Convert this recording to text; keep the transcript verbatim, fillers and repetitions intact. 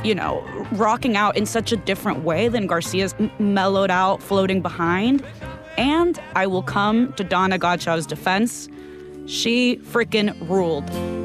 you know, rocking out in such a different way than Garcia's m- mellowed out, floating behind. And I will come to Donna Godchaux's defense. She freaking ruled.